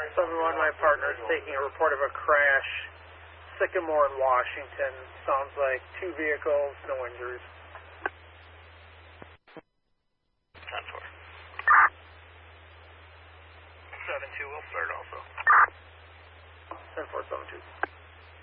7-1, my partner is taking a report of a crash, Sycamore in Washington. Sounds like 2 vehicles, no injuries. 10-4. 7-2 will start also. 10-4, 7-2.